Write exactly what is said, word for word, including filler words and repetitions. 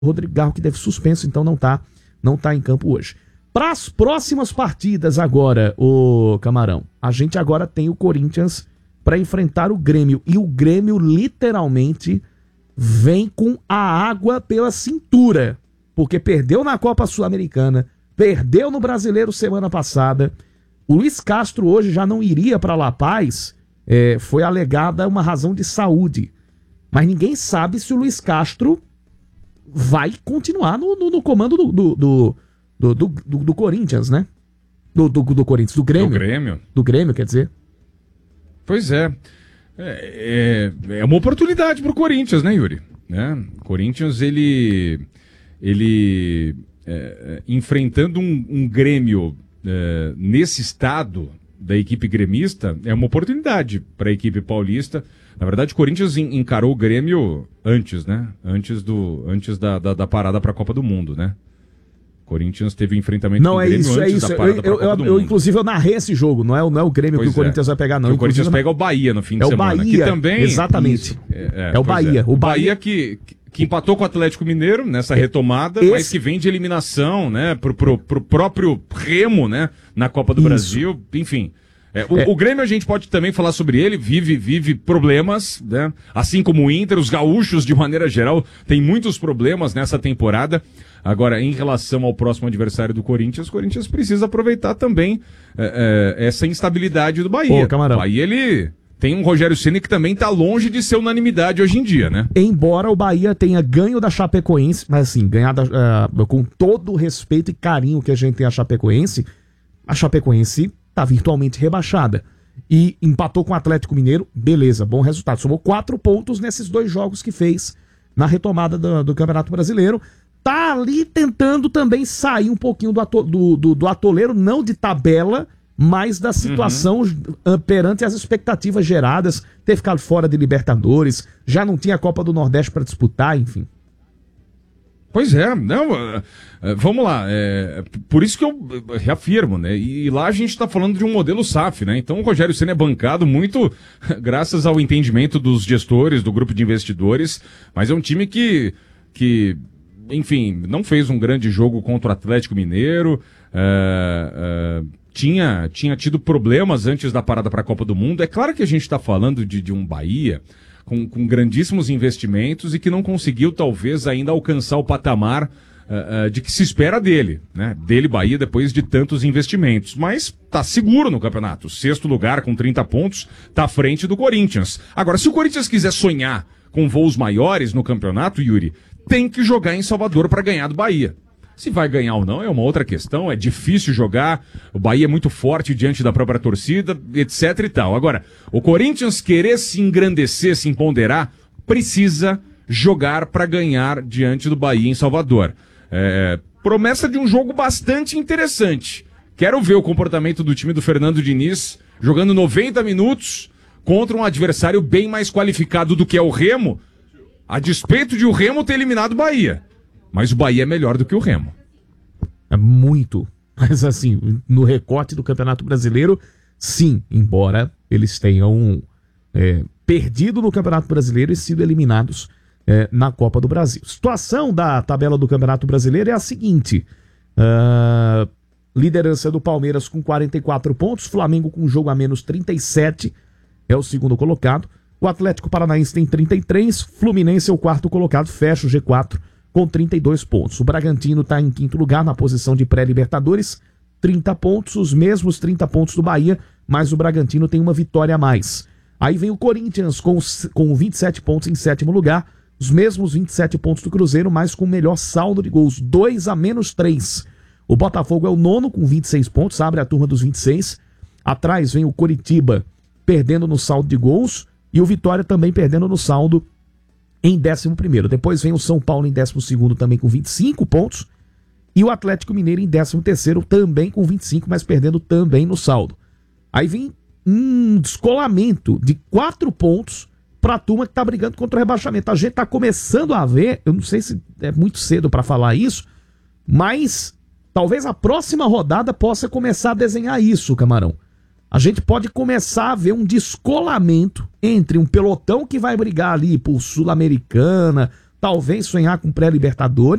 Rodrigo Garro, que teve suspenso, então não tá, não tá em campo hoje. Para as próximas partidas agora, o Camarão, a gente agora tem o Corinthians para enfrentar o Grêmio. E o Grêmio literalmente vem com a água pela cintura, porque perdeu na Copa Sul-Americana, perdeu no Brasileiro semana passada. O Luiz Castro hoje já não iria para La Paz, é, foi alegada uma razão de saúde. Mas ninguém sabe se o Luiz Castro vai continuar no, no, no comando do, do, do, do, do, do, do Corinthians, né? Do, do, do Corinthians, do Grêmio. Do Grêmio. Do Grêmio, quer dizer. Pois é. É, é, é uma oportunidade pro Corinthians, né, Yuri? Né? O Corinthians, ele... ele é, enfrentando um, um Grêmio é, nesse estado da equipe gremista, é uma oportunidade para a equipe paulista. Na verdade, o Corinthians encarou o Grêmio antes, né? Antes, do, antes da, da, da parada para a Copa do Mundo, né? O Corinthians teve enfrentamento não, com o é Grêmio isso, antes é isso. da parada para a eu, Copa eu, do eu, Mundo. Inclusive, eu narrei esse jogo. Não é, não é o Grêmio pois que o Corinthians é. vai pegar, não. Que o Corinthians inclusive, pega o Bahia no fim de é semana. O Bahia, que também... exatamente. É, é, é o Bahia. É. O O Bahia, Bahia que... que empatou com o Atlético Mineiro nessa retomada, Esse... mas que vem de eliminação, né, pro, pro, pro próprio Remo, né, na Copa do Isso. Brasil, enfim. É, o, é. o Grêmio a gente pode também falar sobre ele, vive, vive problemas, né, assim como o Inter, os gaúchos de maneira geral tem muitos problemas nessa temporada. Agora, em relação ao próximo adversário do Corinthians, o Corinthians precisa aproveitar também é, é, essa instabilidade do Bahia. Ô, camarão. O Bahia, ele... tem um Rogério Ceni que também tá longe de ser unanimidade hoje em dia, né? Embora o Bahia tenha ganho da Chapecoense, mas assim, ganhar da, uh, com todo o respeito e carinho que a gente tem a Chapecoense, a Chapecoense tá virtualmente rebaixada. E empatou com o Atlético Mineiro, beleza, bom resultado. Somou quatro pontos nesses dois jogos que fez na retomada do, do Campeonato Brasileiro. Tá ali tentando também sair um pouquinho do, ato, do, do, do atoleiro, não de tabela, mas da situação uhum. perante as expectativas geradas, ter ficado fora de Libertadores, já não tinha a Copa do Nordeste para disputar, enfim. Pois é, não, uh, uh, vamos lá, é, por isso que eu reafirmo, né, e lá a gente tá falando de um modelo S A F, né, então o Rogério Ceni é bancado muito graças ao entendimento dos gestores, do grupo de investidores, mas é um time que, que enfim, não fez um grande jogo contra o Atlético Mineiro, uh, uh, Tinha, tinha tido problemas antes da parada para a Copa do Mundo. É claro que a gente está falando de, de um Bahia com, com grandíssimos investimentos e que não conseguiu, talvez, ainda alcançar o patamar uh, uh, de que se espera dele, né? Dele, Bahia, depois de tantos investimentos. Mas está seguro no campeonato. Sexto lugar com trinta pontos, está à frente do Corinthians. Agora, se o Corinthians quiser sonhar com voos maiores no campeonato, Yuri, tem que jogar em Salvador para ganhar do Bahia. Se vai ganhar ou não é uma outra questão, é difícil jogar, o Bahia é muito forte diante da própria torcida, etc e tal. Agora, o Corinthians querer se engrandecer, se empoderar, precisa jogar para ganhar diante do Bahia em Salvador. É, promessa de um jogo bastante interessante. Quero ver o comportamento do time do Fernando Diniz jogando noventa minutos contra um adversário bem mais qualificado do que é o Remo, a despeito de o Remo ter eliminado o Bahia. Mas o Bahia é melhor do que o Remo. É muito. Mas assim, no recorte do Campeonato Brasileiro, sim, embora eles tenham é, perdido no Campeonato Brasileiro e sido eliminados é, na Copa do Brasil. Situação da tabela do Campeonato Brasileiro é a seguinte. Uh, liderança do Palmeiras com quarenta e quatro pontos, Flamengo com um jogo a menos trinta e sete, é o segundo colocado. O Atlético Paranaense tem trinta e três, Fluminense é o quarto colocado, fecha o G quatro. Com trinta e dois pontos. O Bragantino está em quinto lugar na posição de pré-Libertadores, trinta pontos, os mesmos trinta pontos do Bahia, mas o Bragantino tem uma vitória a mais. Aí vem o Corinthians com, com vinte e sete pontos em sétimo lugar, os mesmos vinte e sete pontos do Cruzeiro, mas com o melhor saldo de gols, dois a menos três. O Botafogo é o nono com vinte e seis pontos, abre a turma dos vinte e seis. Atrás vem o Coritiba perdendo no saldo de gols e o Vitória também perdendo no saldo em décimo primeiro. Depois vem o São Paulo em décimo segundo também com vinte e cinco pontos. E o Atlético Mineiro em décimo terceiro também com vinte e cinco, mas perdendo também no saldo. Aí vem um descolamento de quatro pontos para a turma que está brigando contra o rebaixamento. A gente está começando a ver, eu não sei se é muito cedo para falar isso, mas talvez a próxima rodada possa começar a desenhar isso, Camarão. A gente pode começar a ver um descolamento entre um pelotão que vai brigar ali por Sul-Americana, talvez sonhar com pré-Libertadores.